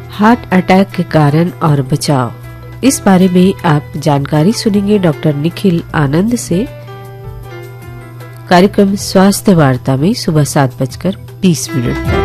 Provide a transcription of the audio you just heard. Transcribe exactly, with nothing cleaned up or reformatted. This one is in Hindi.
हार्ट अटैक के कारण और बचाव, इस बारे में आप जानकारी सुनेंगे डॉक्टर निखिल आनंद से। कार्यक्रम स्वास्थ्य वार्ता में सुबह सात बजकर बीस मिनट।